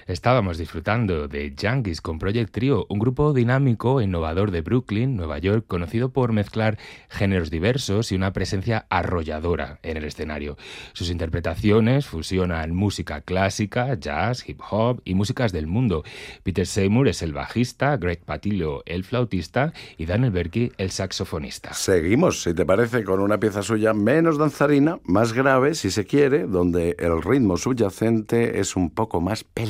Estábamos disfrutando de Junkies con Project Trio, un grupo dinámico e innovador de Brooklyn, Nueva York, conocido por mezclar géneros diversos y una presencia arrolladora en el escenario. Sus interpretaciones fusionan música clásica, jazz, hip hop y músicas del mundo. Peter Seymour es el bajista, Greg Patillo el flautista y Daniel Berkey el saxofonista. Seguimos, si te parece, con una pieza suya menos danzarina, más grave, si se quiere, donde el ritmo subyacente es un poco más